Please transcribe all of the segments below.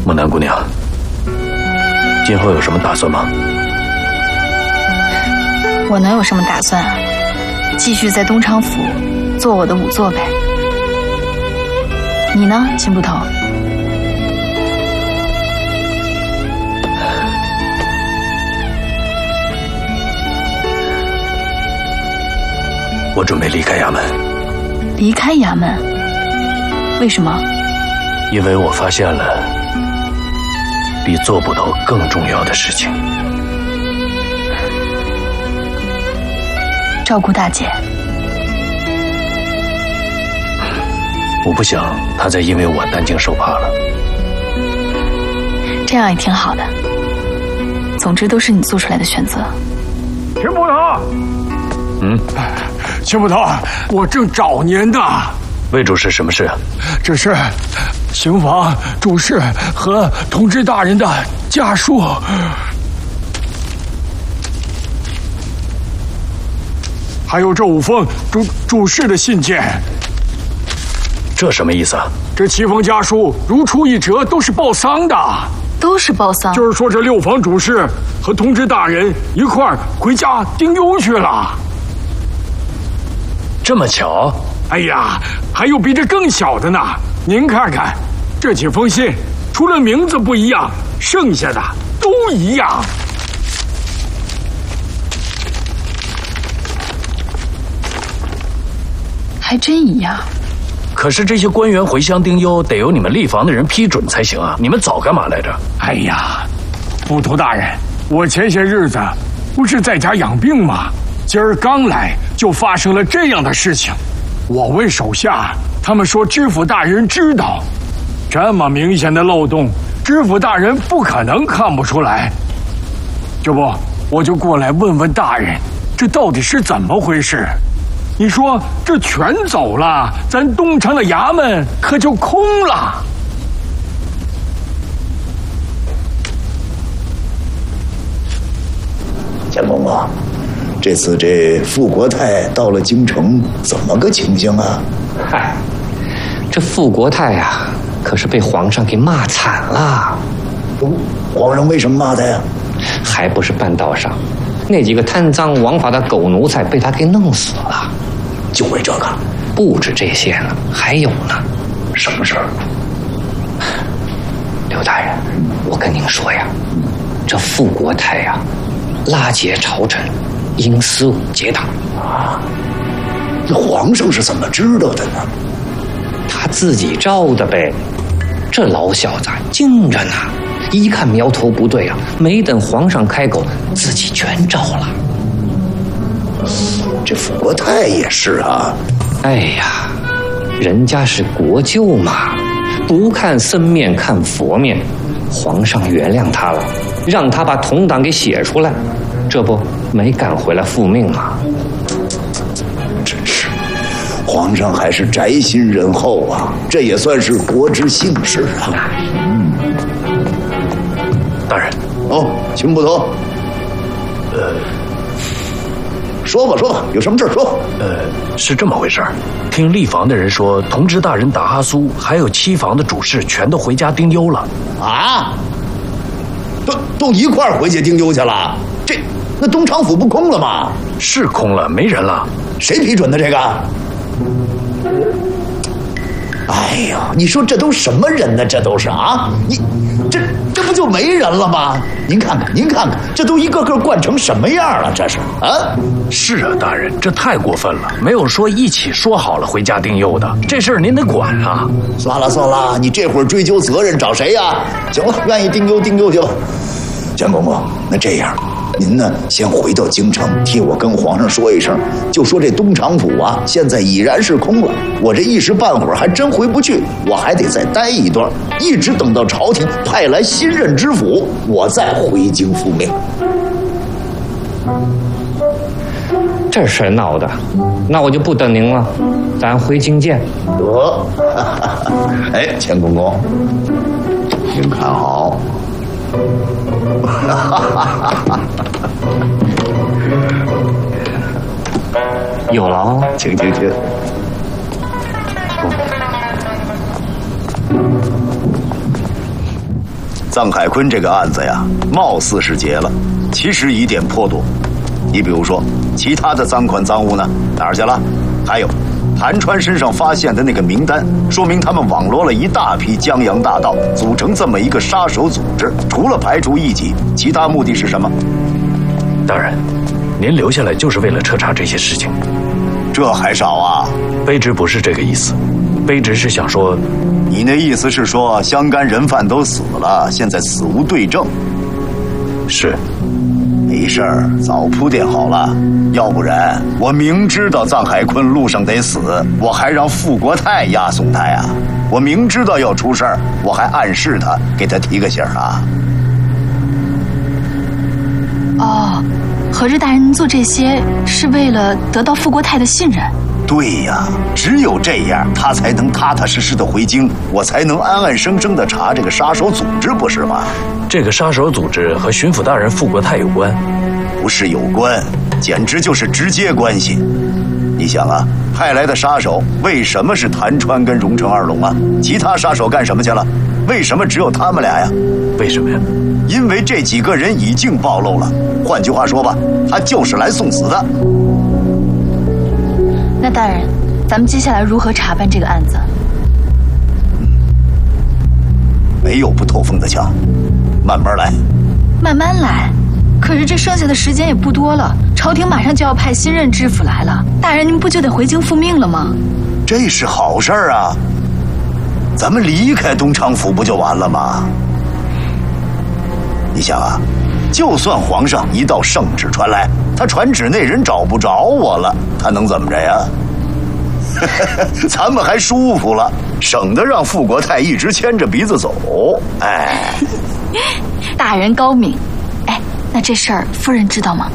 木南姑娘，今后有什么打算吗？ 我能有什么打算啊？继续在东昌府做我的仵作呗。你呢，秦捕头？ 我准备离开衙门。 离开衙门？为什么？ 因为我发现了比做捕头更重要的事情。 照顾大姐。 我不想她再因为我担惊受怕了。 这样也挺好的。总之都是你做出来的选择。 秦捕头，秦捕头，我正找您呢。 魏主事，什么事？ 这是刑房主事和同知大人的家书。还有这5封主事的信件。 这什么意思啊？ 这7封家书如出一辙，都是报丧的。 都是报丧？ 就是说这6房主事和同知大人一块儿回家丁忧去了。 这么巧？ 哎呀，还有比这更小的呢。您看看，这几封信，除了名字不一样，剩下的都一样。 还真一样。 可是这些官员回乡丁忧，得由你们立房的人批准才行啊！你们早干嘛来着？ 哎呀，捕头大人，我前些日子不是在家养病吗？今儿刚来就发生了这样的事情。我问手下，他们说知府大人知道。这么明显的漏洞，知府大人不可能看不出来。这不，我就过来问问大人，这到底是怎么回事？你说这全走了，咱东昌的衙门可就空了。 钱公公，这次这傅国泰到了京城，怎么个情形啊？ 嗨，这傅国泰呀，可是被皇上给骂惨了。 皇上为什么骂他呀？ 还不是半道上，那几个贪赃枉法的狗奴才被他给弄死了。 就为这个？ 不止这些呢，还有呢。 什么事儿？ 刘大人，我跟您说呀，这傅国泰呀，拉劫朝臣，因私误结党啊。那皇上是怎么知道的呢？ 他自己招的呗。这老小子精着呢，一看苗头不对啊，没等皇上开口，自己全招了。 这傅国泰也是啊。 哎呀，人家是国舅嘛，不看僧面看佛面，皇上原谅他了，让他把同党给写出来，这不没赶回来复命吗？ 真是，皇上还是宅心仁厚啊，这也算是国之幸事啊。 大人。 哦，秦捕头。说吧，有什么事说。 是这么回事儿。听立房的人说，同知大人达哈苏还有7房的主事全都回家丁忧了。 啊？都一块儿回去丁忧去了？那东昌府不空了吗？ 是空了，没人了。 谁批准的这个？哎呀，你说这都什么人呢？这都是啊！这不就没人了吗？您看看，这都一个个惯成什么样了？这是啊！ 是啊，大人，这太过分了，没有说一起说好了回家丁忧的，这事儿您得管啊！ 算了，你这会儿追究责任找谁呀？行了，愿意丁忧去吧。钱公公，那这样，您呢先回到京城，替我跟皇上说一声，就说这东厂府啊，现在已然是空了。我这一时半会儿还真回不去，我还得再待一段，一直等到朝廷派来新任知府，我再回京复命。 这事闹的，那我就不等您了，咱回京见。 得，哎，钱公公，您看好。 有了哦， 请。 臧海坤这个案子呀，貌似是结了，其实疑点颇多。你比如说，其他的赃款赃物呢，哪儿去了？还有，谭川身上发现的那个名单，说明他们网罗了一大批江洋大盗，组成这么一个杀手组织。除了排除异己，其他目的是什么？ 大人，您留下来就是为了彻查这些事情。 这还少啊？ 卑职不是这个意思，卑职是想说， 你那意思是说，湘甘人犯都死了，现在死无对证。 是。 没事儿，早铺垫好了。要不然，我明知道臧海坤路上得死，我还让傅国泰押送他呀。我明知道要出事儿，我还暗示他，给他提个醒啊。 哦，合着大人您做这些是为了得到傅国泰的信任？ 对呀，只有这样，他才能踏踏实实的回京，我才能安安生生的查这个杀手组织，不是吗？ 这个杀手组织和巡抚大人傅国泰有关？ 不是有关，简直就是直接关系。你想啊，派来的杀手为什么是谭川跟荣成二龙啊？其他杀手干什么去了？为什么只有他们俩呀？ 为什么呀？ 因为这几个人已经暴露了。换句话说吧，他就是来送死的。 那大人，咱们接下来如何查办这个案子？ 没有不透风的墙，慢慢来。 慢慢来。可是这剩下的时间也不多了，朝廷马上就要派新任知府来了，大人您不就得回京复命了吗？ 这是好事儿啊，咱们离开东昌府不就完了吗？你想啊，就算皇上一道圣旨传来，他传旨那人找不着我了，他能怎么着呀？咱们还舒服了，省得让傅国泰一直牵着鼻子走。哎， 大人高明。哎，那这事儿夫人知道吗？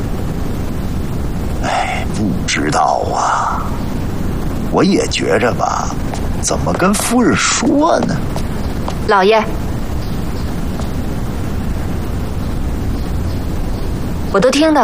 哎，不知道啊。我也觉着吧，怎么跟夫人说呢？ 老爷，我都听到